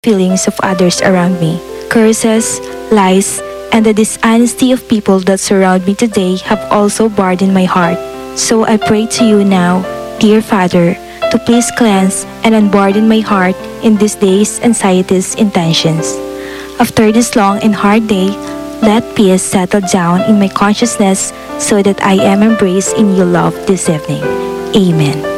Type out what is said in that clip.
feelings of others around me. Curses, lies, and the dishonesty of people that surround me today have also burdened my heart. So I pray to you now, dear Father, to please cleanse and unburden my heart in this day's anxieties and tensions. After this long and hard day, let peace settle down in my consciousness so that I am embraced in your love this evening. Amen.